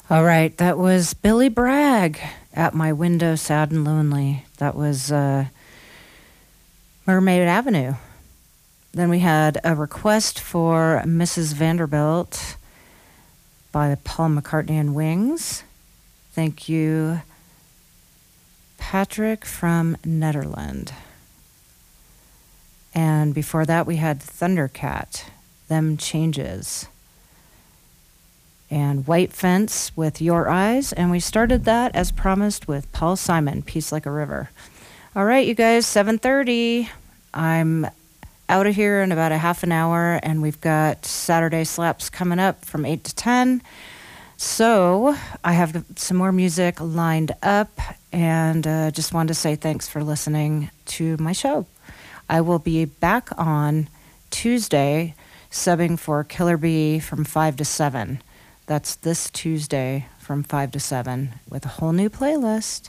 All right, that was Billy Bragg, At My Window, Sad and Lonely. That was Mermaid Avenue. Then we had a request for Mrs. Vanderbilt by Paul McCartney and Wings. Thank you, Patrick from Netherlands. And before that, we had Thundercat, Them Changes. And White Fence with Your Eyes. And we started that, as promised, with Paul Simon, Peace Like a River. All right, you guys, 7:30. I'm out of here in about a half an hour, and we've got Saturday Slaps coming up from 8 to 10. So I have some more music lined up, and just wanted to say thanks for listening to my show. I will be back on Tuesday, subbing for Killer Bee from 5 to 7. That's this Tuesday from 5 to 7 with a whole new playlist.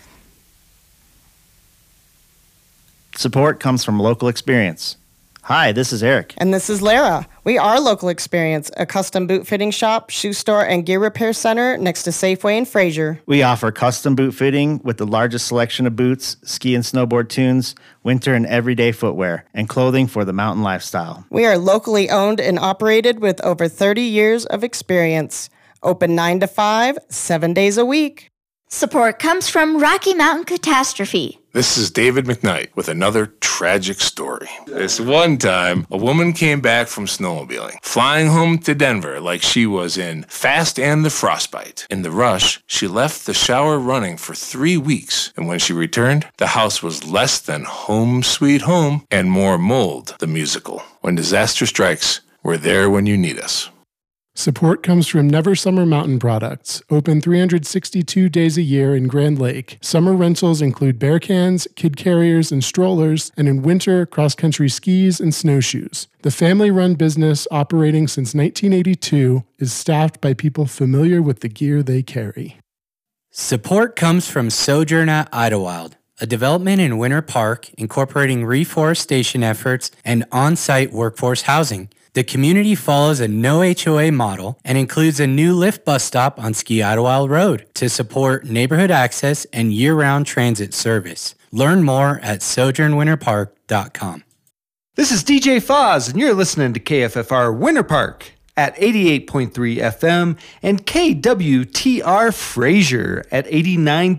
Support comes from local experience. Hi, this is Eric. And this is Lara. We are Local Experience, a custom boot fitting shop, shoe store, and gear repair center next to Safeway in Fraser. We offer custom boot fitting with the largest selection of boots, ski and snowboard tunes, winter and everyday footwear, and clothing for the mountain lifestyle. We are locally owned and operated with over 30 years of experience. Open 9 to 5, 7 days a week. Support comes from Rocky Mountain Catastrophe. This is David McKnight with another tragic story. This one time, a woman came back from snowmobiling, flying home to Denver like she was in Fast and the Frostbite. In the rush, she left the shower running for 3 weeks, and when she returned, the house was less than Home Sweet Home and more Mold, the musical. When disaster strikes, we're there when you need us. Support comes from Never Summer Mountain Products, open 362 days a year in Grand Lake. Summer rentals include bear cans, kid carriers, and strollers, and in winter, cross-country skis and snowshoes. The family-run business, operating since 1982, is staffed by people familiar with the gear they carry. Support comes from Sojourn at Idlewild, a development in Winter Park incorporating reforestation efforts and on-site workforce housing. The community follows a no HOA model and includes a new Lyft bus stop on Ski Idlewild Road to support neighborhood access and year-round transit service. Learn more at sojournwinterpark.com. This is DJ Foz, and you're listening to KFFR Winter Park at 88.3 FM and KWTR Fraser at 89.1